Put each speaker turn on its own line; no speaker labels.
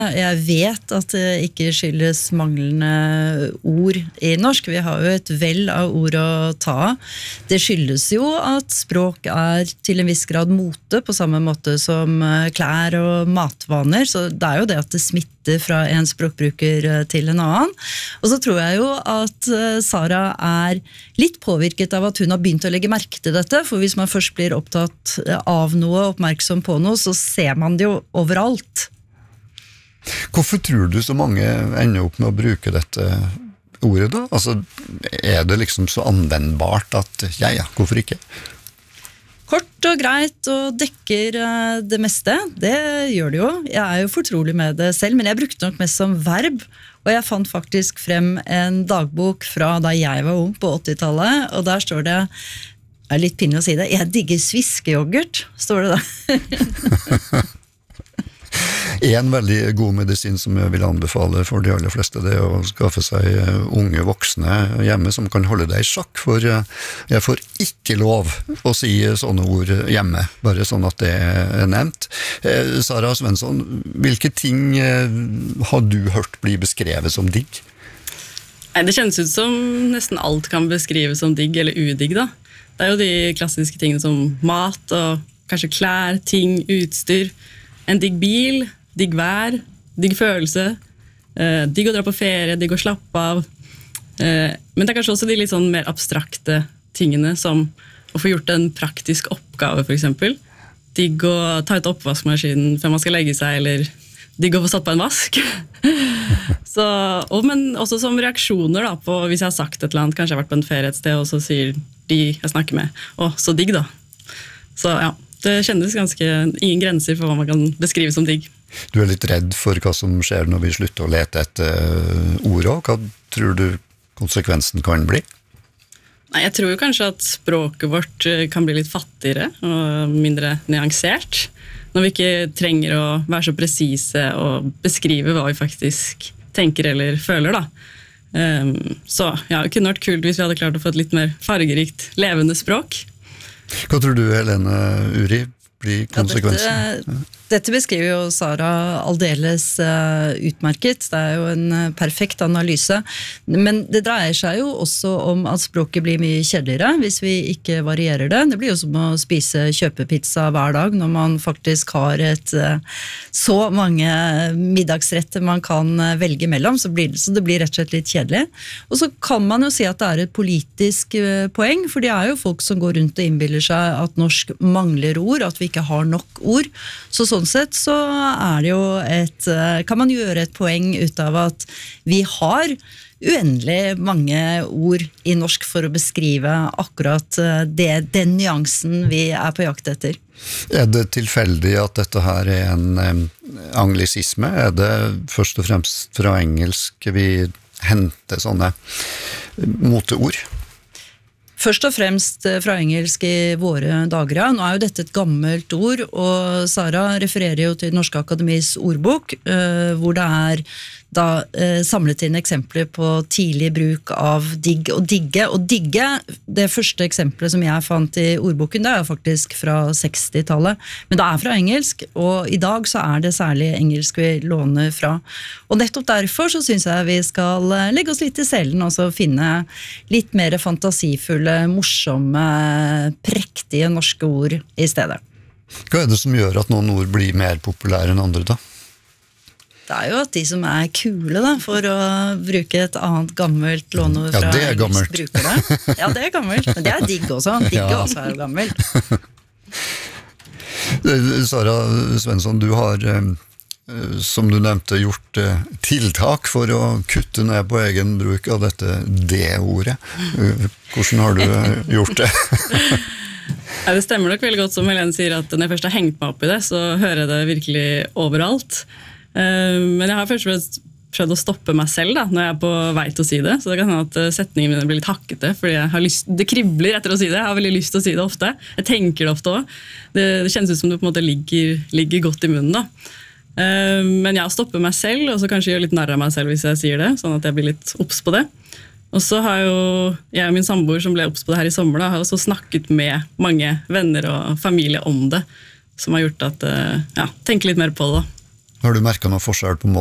Jeg vet at det ikke skyldes manglende ord i norsk. Vi har jo et vell av ord å ta av. Det skyldes jo at språk til en viss grad mote, på samme måte som klær og matvaner. Så det jo det at det smitter fra en språkbruker til en annen. Og så tror jeg jo at Sara litt påvirket av at hun har begynt å legge merke til dette. For hvis man først blir opptatt av noe, oppmerksom på noe, så ser man det jo overalt.
Hvorfor tror du så mange ender opp med å bruke dette ordet da? Altså, det liksom så anvendbart at, ja, hvorfor ikke?
Kort og greit og dekker det meste, det gjør det jo. Jeg jo fortrolig med det selv, men jeg brukte nok mest som verb, og jeg fant faktisk frem en dagbok fra da jeg var ung på 80-tallet, og der står det, litt pinlig å si det, jeg digger sviskejoghurt, står det da.
En veldig god medisin som jeg vil anbefale for de aller fleste, det å skaffe seg unge voksne hjemme som kan holde deg i sjakk, for jeg får ikke lov å si sånne ord hjemme, bare sånn at det nevnt. Sara Svensson, hvilke ting har du hørt bli beskrevet som digg?
Det kjennes ut som nesten alt kan beskrives som digg eller udigg da. Det jo de klassiske tingene som mat og kanskje klær, ting, utstyr, en digg bil, digg vær, digg følelse, digg å dra på ferie, digg å slappe av. Men det kanskje også de litt sånn mer abstrakte tingene, som å få gjort en praktisk oppgave for eksempel. Digg å ta ut oppvaskmaskinen før man skal legge seg, eller digg å få satt på en vask. Men også som reaksjoner da, på hvis jeg har sagt et eller annet, kanskje jeg har vært på en ferie et sted, og så sier de jeg snakker med, så digg da. Så ja, det kjennes ganske ingen grenser for hva man kan beskrive som digg.
Du litt redd for hva som skjer når vi slutter å lete etter ord, og hva tror du konsekvensen kan bli?
Nei, jeg tror jo kanskje at språket vårt kan bli litt fattigere og mindre nyansert, når vi ikke trenger å være så presise og beskrive hva vi faktisk tenker eller føler da. Så ja, det kunne vært kult hvis vi hadde klart å få et litt mer fargerikt, levende språk.
Hva tror du, Helene Uri, blir konsekvensen?
Dette beskriver jo Sara aldeles utmerket. Det jo en perfekt analyse. Men det dreier seg jo også om at språket blir mye kjedeligere hvis vi ikke varierer det. Det blir jo som å spise kjøpepizza hver dag når man faktisk har så mange middagsretter man kan velge mellom, så det blir rett og slett litt kjedelig. Og så kan man jo si at det et politisk poeng, for det jo folk som går rundt og innbiller seg at norsk mangler ord, at vi ikke har nok ord. Sånn sett så det jo kan man gjøre et poeng ut av at vi har uendelig mange ord i norsk for å beskrive akkurat den nyansen vi på jakt etter.
Det tilfeldig at dette her en anglisisme? Det først og fremst fra engelsk vi henter sånne moteord?
Først og fremst fra engelsk i våre dager. Nå jo dette et gammelt ord, og Sara refererer jo til Norske Akademis ordbok, hvor det da samlet inn eksempler på tidlig bruk av digg og digge. Og digge, det første eksempelet som jeg fant i ordboken, det jo faktisk fra 60-tallet. Men det fra engelsk, og i dag så det særlig engelsk vi låner fra. Og nettopp derfor så synes jeg vi skal legge oss litt i selen, og så finne litt mer fantasifulle, morsomme, prektige norske ord i stedet.
Hva det som gjør at noen ord blir mer populære enn andre da?
Det jo at de som kule da, for å bruke et annet gammelt låneord fra engelsk bruker det. Ja, det gammelt, men det digg også. Digge også jo gammelt.
Sara Svensson, du har, som du nevnte, gjort tiltak for å kutte ned på egen bruk av dette D-ordet. Hvordan har du gjort det?
Ja, det stemmer nok veldig godt som Helene sier, at når jeg først har hengt meg opp i det, så hører jeg det virkelig overalt. Men jeg har først prøvd å stoppe meg selv da, når jeg på vei til å si det, så det kan hende at setningene mine blir litt hakkete, fordi jeg har lyst, det kribler etter å si det, jeg har veldig lyst til å si det ofte, jeg tenker det ofte også, det kjennes ut som det på en måte ligger godt i munnen da. Men jeg stopper meg selv, og så kanskje gjør litt narr av meg selv hvis jeg sier det, sånn at jeg blir litt obs på det. Og så har jo jeg og min samboer som ble obs på det her i sommer da, har også snakket med mange venner og familie om det, som har gjort at, tenke litt mer på det da.
Har du merket noe forskjell på